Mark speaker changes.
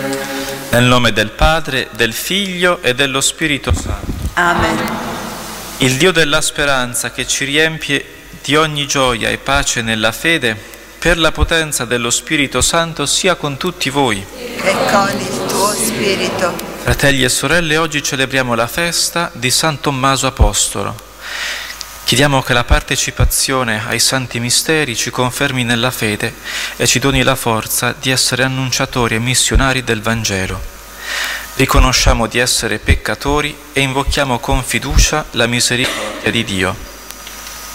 Speaker 1: Nel nome del Padre, del Figlio e dello Spirito Santo.
Speaker 2: Amen.
Speaker 1: Il Dio della speranza, che ci riempie di ogni gioia e pace nella fede, per la potenza dello Spirito Santo sia con tutti voi.
Speaker 2: E con il tuo spirito.
Speaker 1: Fratelli e sorelle, oggi celebriamo la festa di San Tommaso Apostolo. Chiediamo che la partecipazione ai santi misteri ci confermi nella fede e ci doni la forza di essere annunciatori e missionari del Vangelo. Riconosciamo di essere peccatori e invochiamo con fiducia la misericordia di Dio.